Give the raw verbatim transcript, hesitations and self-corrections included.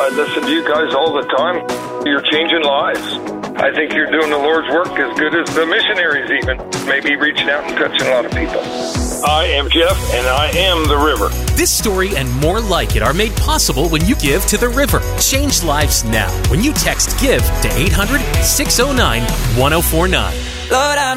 I listen to you guys all the time. You're changing lives. I think you're doing the Lord's work as good as the missionaries even. Maybe reaching out and touching a lot of people. I am Jeff, and I am the River. This story and more like it are made possible when you give to the River. Change lives now when you text GIVE to eight hundred, six oh nine, one oh four nine. Lord, I